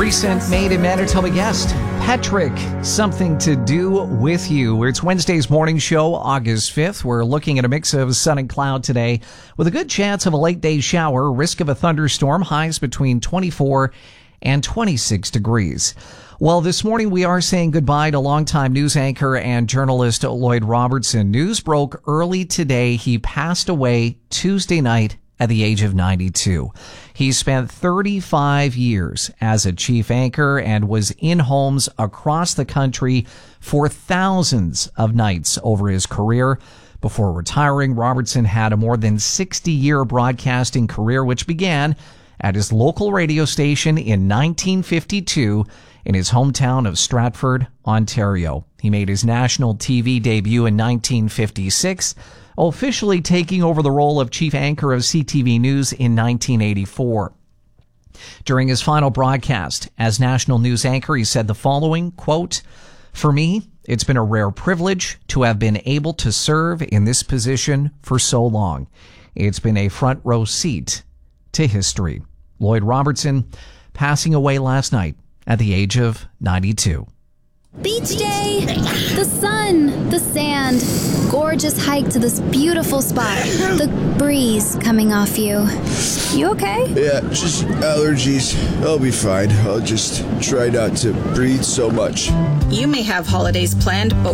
Recent Made in Manitoba guest, Patrick, Something to Do With You. It's Wednesday's morning show, August 5th. We're looking at a mix of sun and cloud today with a good chance of a late day shower, risk of a thunderstorm, highs between 24 and 26 degrees. Well, this morning we are saying goodbye to longtime news anchor and journalist Lloyd Robertson. News broke early today. He passed away Tuesday night at the age of 92. He spent 35 years as a chief anchor and was in homes across the country for thousands of nights over his career. Before retiring, Robertson had a more than 60-year broadcasting career, which began at his local radio station in 1952 in his hometown of Stratford, Ontario. He made his national TV debut in 1956, officially taking over the role of chief anchor of CTV News in 1984. During his final broadcast as national news anchor, he said the following, quote, "For me, it's been a rare privilege to have been able to serve in this position for so long. It's been a front row seat to history." Lloyd Robertson passing away last night at the age of 92. Beach day, the sun, the sand, gorgeous hike to this beautiful spot, the breeze coming off you. You okay? Yeah, just allergies. I'll be fine. I'll just try not to breathe so much. You may have holidays planned, but